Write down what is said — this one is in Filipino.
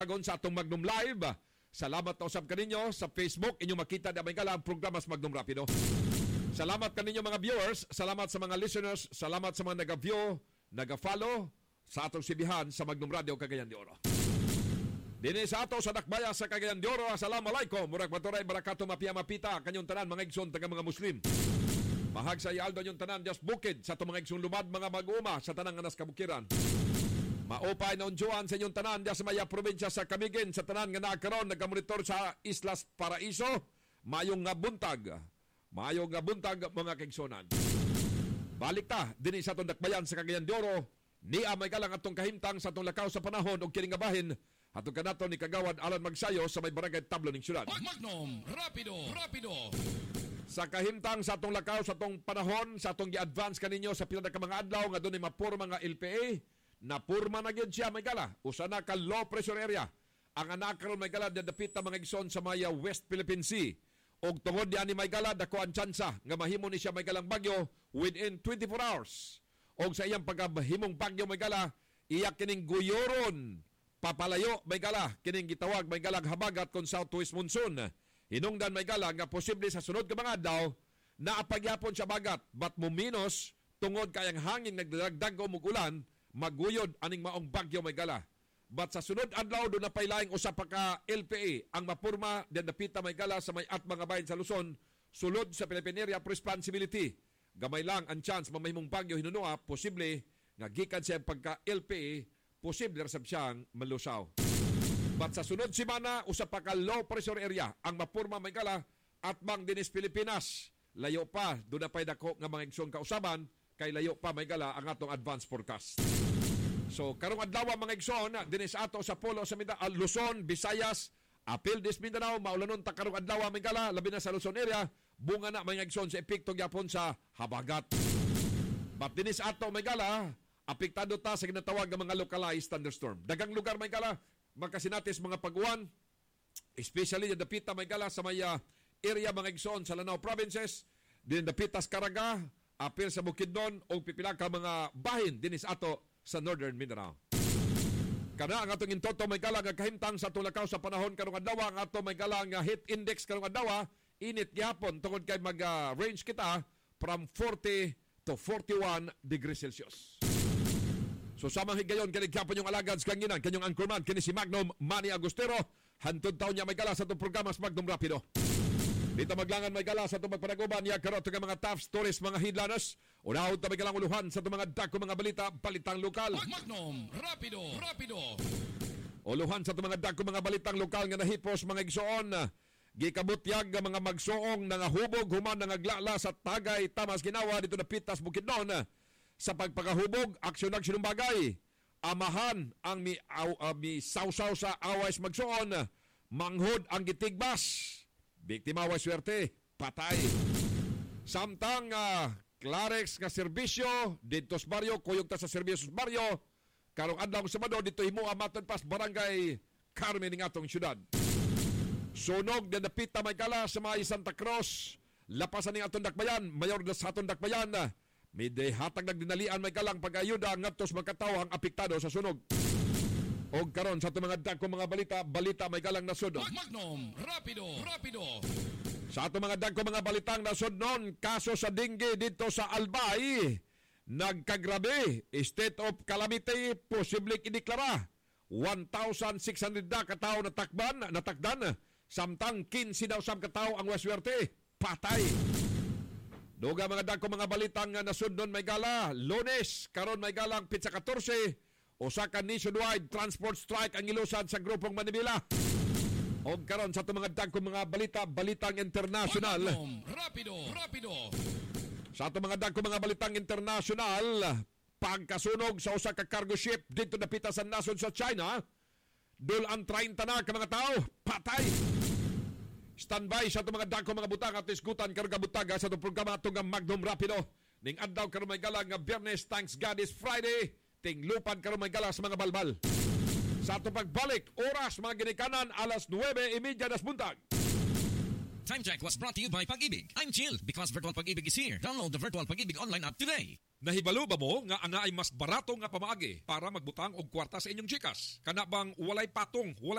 agon sa atong Magnum Live. Salamat na usab kaninyo sa Facebook. Inyo makita na may kala ang programa sa Magnum Rapido. Salamat kaninyo mga viewers. Salamat sa mga listeners. Salamat sa mga nag-view, nag-follow sa atong sibihan sa Magnum Radio Cagayan de Oro. Dini sa ato sa Dakbaya sa Cagayan de Oro. Assalamualaikum. Murag maturay barakato mapia mapita kanyong tanan mga igsoon taga mga Muslim. Mahag sa ialdo yung tanan just bukid sa itong mga igsoon lumad mga mag-uma sa tanang anas kabukiran. Maupay na unjuan sa inyong tanan sa maya probinsya sa Camiguin sa tanan nga nagkaroon nagkamonitor sa Islas Paraiso. Mayong nga buntag. Mayong nga buntag mga kaigsonan. Balik ta din sa itong Dakbayan sa Cagayan de Oro. Niya may kalang atong kahimtang sa itong lakaw sa panahon o kining bahin. Atong kanato ni Kagawad Alan Magsayo sa may barangay Tablo ng Syudad. Magnum Rapido. Sa kahimtang sa atong lakaw sa itong panahon sa atong gi-advance kaninyo sa pila na ka mga adlaw nga doon ay mapurma nga LPA. Napurma na gyud siya may gala. Usa na ka low pressure area. Ang anak karon may gala dapit na mga igsoon sa maya West Philippine Sea. Og tungod diani may gala dako ang tsansa nga mahimo ni siya may galang bagyo within 24 hours. Og sa iyang pagkahimong bagyo may gala, iyak kining guyoron papalayo may gala kining gitawag may galang habagat kon southwest monsoon. Hinungdan may gala nga posible sa sunod ka mga adlaw na apagyapon sa bagat but muminos tungod kayang hangin nagdagdag og ulan. Maguyod aning maong bagyo may gala. But sa sunod adlaw doon na pailaing usa pa ka LPA ang mapurma den dapita may gala sa may at mga bahin sa Luzon sulod sa Philippine Area of Responsibility. Gamay lang ang chance mamahimong bagyo hinunua posible nga gikan siya pagka LPA posible rasab siyang malusaw. But sa sunod semana usa pa ka low pressure area ang mapurma may gala at bang dinis Pilipinas. Layo pa doon na pay dako nga mga igsoon kausaban kay layo pa may gala ang atong advance forecast. So karong adlaw mga igsoon dinis ato sa polo sa Luzon, Visayas, Apil des Mindanao, maulanon ta karong adlaw may gala labi na sa Luzon area, bunga na mga igsoon sa epekto gyapon sa habagat. But dinis ato may gala, apektado ta sa ginatawag nga mga localized thunderstorm. Dagang lugar may gala magkasinatis mga pag-uwan, especially dapita may gala sa may area mga igsoon sa Lanao provinces, din dapitas Caraga, apil sa Bukidnon o pipila ka mga bahin dinis ato sa Northern Mindanao. Kana ang atong intoto may gala nga kahimtang sa tulakaw sa panahon karong adlaw ang ato may gala nga heat index karong adlaw init gyapon tungod kay mag-range kita from 40 to 41 degrees Celsius. So samang higayon kini gyapon yung alagad sa kanginan kanyang anchorman kini si Magnum Manny Agustero hantod taon niya may gala sa itong programa sa Magnum Rapido. Dito maglangan may gala sa itong magpanaguban niya karot ng mga top stories, mga headliners. Unahod na may galang uluhan sa itong mga dako mga balita, balitang lokal. Magnum Rapido. Uluhan sa itong mga dako mga balitang lokal nga nahipos mga igsoon. Gikabutyag mga magsoong nangahubog human nangaglala sa Tagay Tamas Ginawa dito na Pitas Bukidnon. Sa pagpagahubog, aksyon sinumbagay. Amahan ang mi sausaw sa aways magsoon. Manghod ang gitigbas. Biktima wa swerte, patay. Samtang Clarex nga serbisyo dito sa baryo, kuyog ta sa serbisyo sa baryo. Karong adlaw sa Sabado dito himo amatan pas barangay Carmen ning atong syudad. Sunog na napita may kala sa may Santa Cruz. Lapasan ning atong Dakbayan, mayor na sa atong Dakbayan. May hatag nagdinalian may kalang pag-ayuda ngadto sa makatawo ang apektado sa sunog. Og karon sa itong mga dagkong mga balita may galang nasod. Magnum Rapido. Sa itong mga dagkong mga balitang nasod noon, kaso sa dengue dito sa Albay, nagkagrabe, state of calamity, posibleng ideklara. 1,600 na katao natakdan, samtang 15 daw sam katao ang waswerte, patay. Duga mga dagkong mga balitang nasod noon may gala, Lunes, karon may galang Pitsa 14, usa ka nationwide transport strike ang ilusan sa grupong Manibela. O karon sa itong mga dagkong mga balitang internasyonal. Rapido. Sa itong mga dagkong mga balitang internasyonal, pagkasunog sa usa ka cargo ship dito napita sa nasod sa China, dulan 30 na ka mga tao, patay. Standby sa itong mga dagkong mga butang at isgutan karga butaga sa itong programa itong Magnum Rapido. Ning adlaw karon may galang nga Biyernes, thanks God is Friday. Tinglupad karon may gala sa mga balbal. Sa itong pagbalik, oras mga ginikanan, alas 9:30 das buntag. Time check was brought to you by Pag-ibig. I'm chill because Virtual Pag-ibig is here. Download the Virtual Pag-ibig online app today. Nahibalo ba mo nga ana ay mas barato nga pamaagi para magbutang og kwarta sa inyong GCash? Kana bang walay patong, walay